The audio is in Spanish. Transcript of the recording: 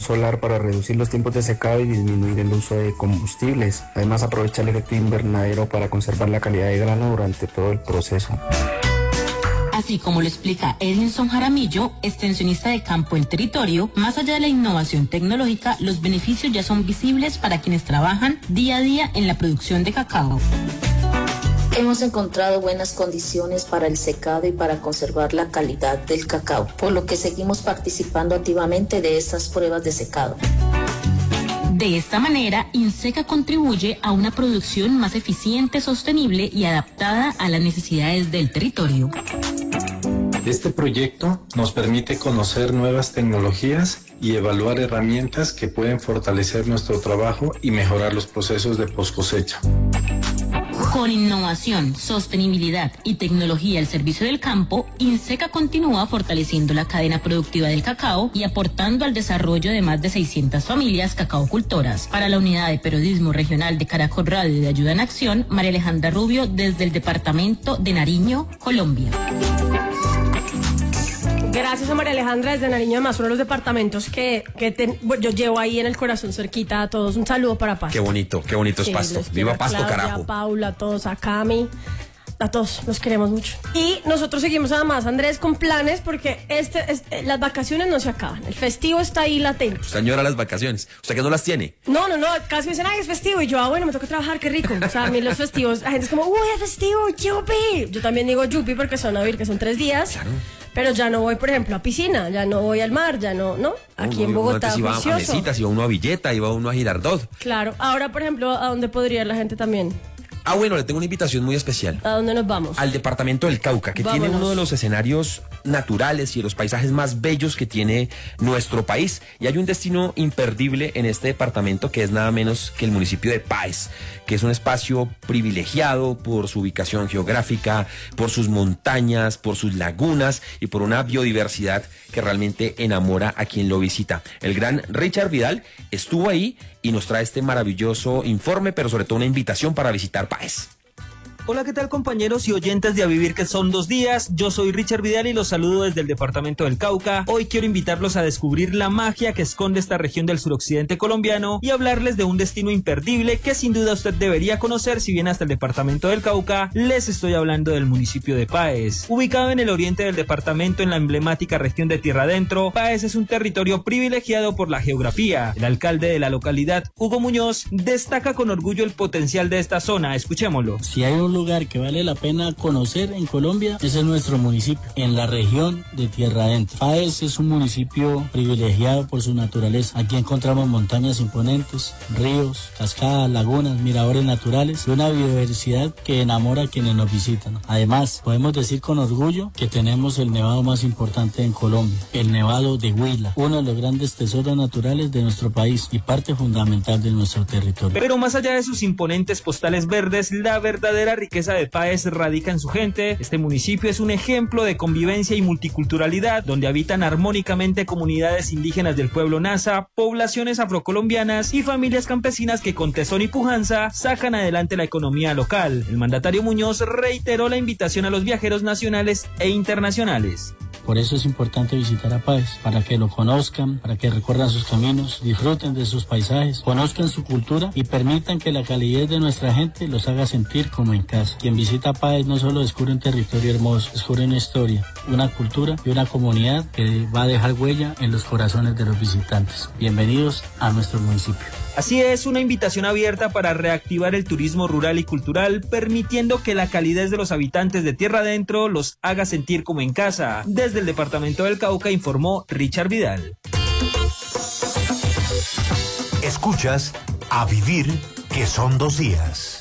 solar para reducir los tiempos de secado y disminuir el uso de combustibles. Además, aprovecha el efecto invernadero para conservar la calidad de grano durante todo el proceso. Así como lo explica Edinson Jaramillo, extensionista de campo en territorio, más allá de la innovación tecnológica, los beneficios ya son visibles para quienes trabajan día a día en la producción de cacao. Hemos encontrado buenas condiciones para el secado y para conservar la calidad del cacao, por lo que seguimos participando activamente de estas pruebas de secado. De esta manera, INSECA contribuye a una producción más eficiente, sostenible y adaptada a las necesidades del territorio. Este proyecto nos permite conocer nuevas tecnologías y evaluar herramientas que pueden fortalecer nuestro trabajo y mejorar los procesos de poscosecha. Con innovación, sostenibilidad y tecnología al servicio del campo, INSECA continúa fortaleciendo la cadena productiva del cacao y aportando al desarrollo de más de 600 familias cacaocultoras. Para la Unidad de Periodismo Regional de Caracol Radio de Ayuda en Acción, María Alejandra Rubio, desde el departamento de Nariño, Colombia. Gracias a María Alejandra desde Nariño, además uno de los departamentos que yo llevo ahí en el corazón cerquita a todos. Un saludo para Pasto. Qué bonito es Pasto. Viva Pasto, Claudia, carajo. A Paula, a todos, a Cami, a todos, los queremos mucho. Y nosotros seguimos además, Andrés, con planes porque las vacaciones no se acaban. El festivo está ahí latente. Usted añora las vacaciones. ¿Usted que no las tiene? No, casi me dicen, ay, es festivo. Y yo, bueno, me toca trabajar, qué rico. O sea, a mí los festivos, la gente es como, uy, es festivo, yupi. Yo también digo yupi porque son 3 días. Claro. Pero ya no voy, por ejemplo, a piscina, ya no voy al mar, ya no. Aquí en Bogotá, antes iba a Mesitas, iba uno a Villeta, iba uno a Girardot. Claro, ahora, por ejemplo, ¿a dónde podría ir la gente también? Bueno, le tengo una invitación muy especial. ¿A dónde nos vamos? Al departamento del Cauca, que tiene uno de los escenarios naturales y de los paisajes más bellos que tiene nuestro país. Y hay un destino imperdible en este departamento que es nada menos que el municipio de Páez, que es un espacio privilegiado por su ubicación geográfica, por sus montañas, por sus lagunas y por una biodiversidad que realmente enamora a quien lo visita. El gran Richard Vidal estuvo ahí y nos trae este maravilloso informe, pero sobre todo una invitación para visitar Páez. Hola, ¿qué tal, compañeros y oyentes de A Vivir que son 2 días? Yo soy Richard Vidal y los saludo desde el departamento del Cauca. Hoy quiero invitarlos a descubrir la magia que esconde esta región del suroccidente colombiano y hablarles de un destino imperdible que sin duda usted debería conocer si viene hasta el departamento del Cauca. Les estoy hablando del municipio de Páez. Ubicado en el oriente del departamento, en la emblemática región de Tierra Adentro, Páez es un territorio privilegiado por la geografía. El alcalde de la localidad, Hugo Muñoz, destaca con orgullo el potencial de esta zona. Escuchémoslo. Si hay un lugar que vale la pena conocer en Colombia, ese es nuestro municipio, en la región de Tierra Adentro. Páez es un municipio privilegiado por su naturaleza. Aquí encontramos montañas imponentes, ríos, cascadas, lagunas, miradores naturales y una biodiversidad que enamora a quienes nos visitan. Además, podemos decir con orgullo que tenemos el nevado más importante en Colombia, el Nevado de Huila, uno de los grandes tesoros naturales de nuestro país y parte fundamental de nuestro territorio. Pero más allá de sus imponentes postales verdes, la verdadera riqueza de Páez radica en su gente. Este municipio es un ejemplo de convivencia y multiculturalidad, donde habitan armónicamente comunidades indígenas del pueblo Nasa, poblaciones afrocolombianas y familias campesinas que con tesón y pujanza sacan adelante la economía local. El mandatario Muñoz reiteró la invitación a los viajeros nacionales e internacionales. Por eso es importante visitar a Páez, para que lo conozcan, para que recorran sus caminos, disfruten de sus paisajes, conozcan su cultura y permitan que la calidez de nuestra gente los haga sentir como en casa. Quien visita Páez no solo descubre un territorio hermoso, descubre una historia, una cultura y una comunidad que va a dejar huella en los corazones de los visitantes. Bienvenidos a nuestro municipio. Así es, una invitación abierta para reactivar el turismo rural y cultural, permitiendo que la calidez de los habitantes de Tierra Adentro los haga sentir como en casa. Desde el departamento del Cauca informó Richard Vidal. Escuchas A Vivir que son 2 días.